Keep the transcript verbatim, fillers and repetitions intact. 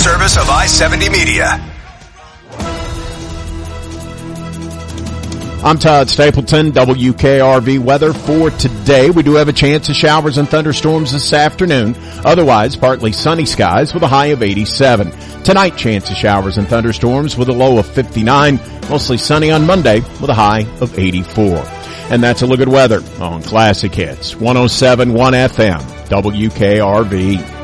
service of I seventy Media. I'm Todd Stapleton, W K R V weather for today. We do have a chance of showers and thunderstorms this afternoon. Otherwise, partly sunny skies with a high of eighty-seven. Tonight, chance of showers and thunderstorms with a low of fifty-nine. Mostly sunny on Monday with a high of eighty-four. And that's a look at weather on Classic Hits one oh seven point one F M, W K R V.